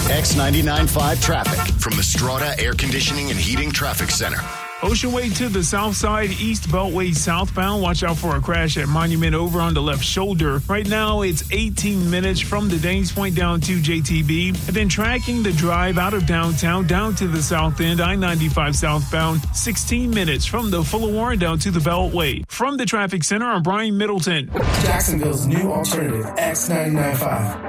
X99.5 traffic from the Strata Air Conditioning and Heating Traffic Center. Ocean Way to the south side, East Beltway southbound. Watch out for a crash at Monument over on the left shoulder. Right now, it's 18 minutes from the Danes Point down to JTB. And then tracking the drive out of downtown down to the south end, I-95 southbound. 16 minutes from the Fuller Warren down to the Beltway. From the traffic center, I'm Brian Middleton. Jacksonville's new alternative, X99.5.